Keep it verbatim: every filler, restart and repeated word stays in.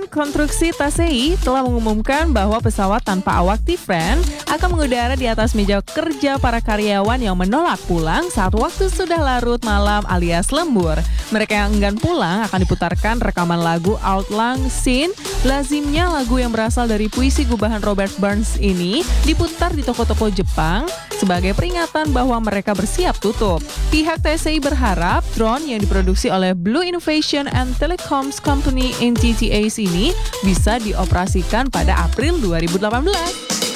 konstruksi T S I telah mengumumkan bahwa pesawat tanpa awak Tifran akan mengudara di atas meja kerja para karyawan yang menolak pulang saat waktu sudah larut malam alias lembur. Mereka yang enggan pulang akan diputarkan rekaman lagu Auld Lang Syne. Lazimnya lagu yang berasal dari puisi gubahan Robert Burns ini diputar di toko-toko Jepang sebagai peringatan bahwa mereka bersiap tutup. Pihak T S I berharap drone yang diproduksi oleh Blue Innovation and Telecoms Company N T T A ini bisa dioperasikan pada April dua ribu delapan belas.